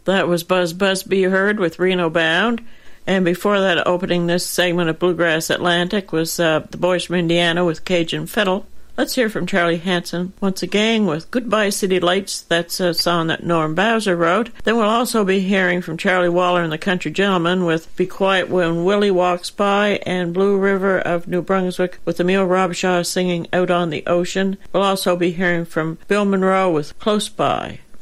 That was Buzz Busby Heard with Reno Bound. And before that, opening this segment of Bluegrass Atlantic was the Boys from Indiana with Cajun Fiddle. Let's hear from Charlie Hanson once again with Goodbye City Lights. That's a song that Norm Bowser wrote. Then we'll also be hearing from Charlie Waller and the Country Gentlemen with Be Quiet When Willie Walks By, and Blue River of New Brunswick with Emil Robshaw singing Out on the Ocean. We'll also be hearing from Bill Monroe with Close By.